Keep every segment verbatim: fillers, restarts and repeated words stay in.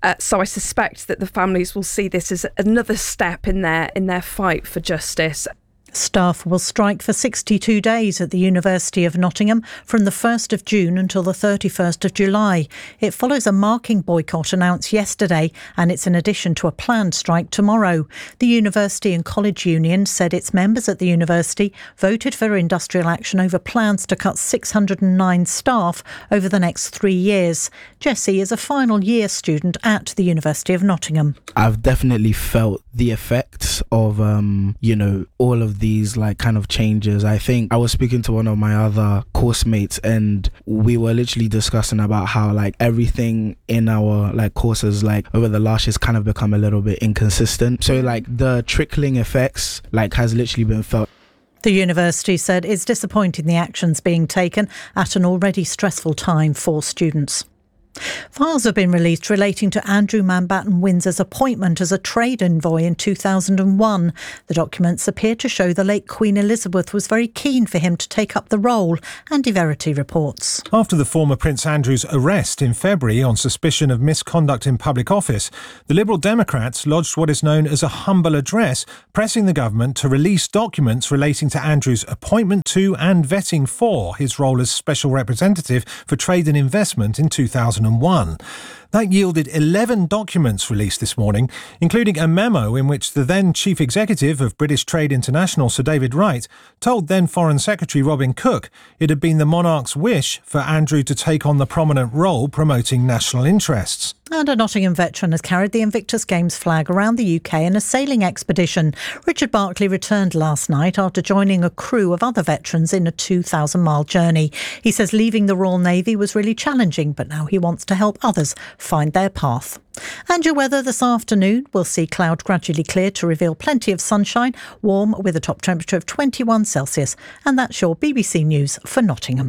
Uh, so I suspect that the families will see this as another step in their in their fight for justice. Staff will strike for sixty-two days at the University of Nottingham from the first of June until the thirty-first of July. It follows a marking boycott announced yesterday, and it's in addition to a planned strike tomorrow. The University and College Union said its members at the university voted for industrial action over plans to cut six hundred nine staff over the next three years. Jesse is a final year student at the University of Nottingham. I've definitely felt the effects of, um, you know, all of these like kind of changes. I think I was speaking to one of my other course mates and we were literally discussing about how like everything in our like courses like over the last year's kind of become a little bit inconsistent. So like the trickling effects like has literally been felt. The university said it's disappointing the actions being taken at an already stressful time for students. Files have been released relating to Andrew Mountbatten Windsor's appointment as a trade envoy in two thousand one. The documents appear to show the late Queen Elizabeth was very keen for him to take up the role, Andy Verity reports. After the former Prince Andrew's arrest in February on suspicion of misconduct in public office, the Liberal Democrats lodged what is known as a humble address, pressing the government to release documents relating to Andrew's appointment to and vetting for his role as Special Representative for Trade and Investment in two thousand one. That yielded eleven documents released this morning, including a memo in which the then Chief Executive of British Trade International, Sir David Wright, told then Foreign Secretary Robin Cook it had been the monarch's wish for Andrew to take on the prominent role promoting national interests. And a Nottingham veteran has carried the Invictus Games flag around the U K in a sailing expedition. Richard Barclay returned last night after joining a crew of other veterans in a two thousand mile journey. He says leaving the Royal Navy was really challenging, but now he wants to help others find their path. And your weather this afternoon, we'll see cloud gradually clear to reveal plenty of sunshine, warm with a top temperature of twenty-one Celsius. And that's your B B C News for Nottingham.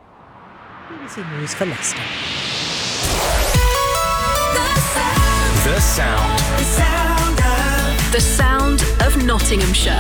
B B C News for Leicester. The sound. The sound of... The sound of Nottinghamshire.